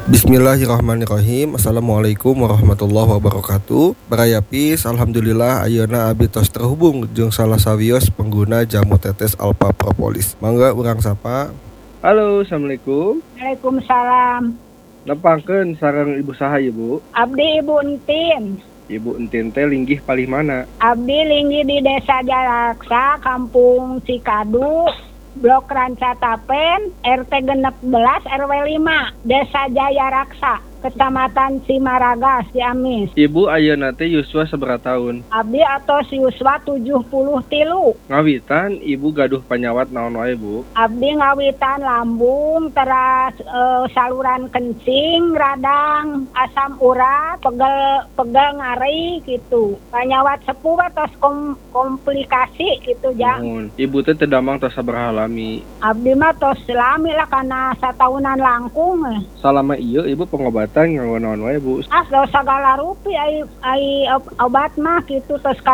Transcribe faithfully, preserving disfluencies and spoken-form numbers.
Bismillahirrahmanirrahim. Assalamualaikum warahmatullahi wabarakatuh. Barayapis, alhamdulillah ayeuna abdi tos terhubung jeung salah sawios pengguna jamu tetes Alpha Propolis. Mangga urang sapa. Halo, assalamualaikum. Waalaikumsalam. Nepangkeun sareng ibu saha ibu? Abdi Ibu Entin. Ibu Entin teh linggih palih mana? Abdi linggih di Desa Jaraksa, Kampung Cikadu, Blok Ranca Tapen, R T genep belas R W lima, Desa Jaya Raksa, Kecamatan Simaraga, Ciamis. Ibu ayeuna teh yuswa sabaraha taun? Abdi atos yuswa tujuh puluh tilu. Ngawitan ibu gaduh panyawat naon wae bu? Abdi ngawitan lambung, teras e, saluran kencing, radang, asam urat, pegel pegel ngari gitu. Panyawat sepuh atos kom, komplikasi gitu ja. Naon? Ibu teh teu damang tos sabaraha lami? Abdi mah tos lami lah kana satahunan langkung. Salama ieu ibu pengobatan nganggo naon wae bu? Ah, segala rupi ai ai obat mah gitu tos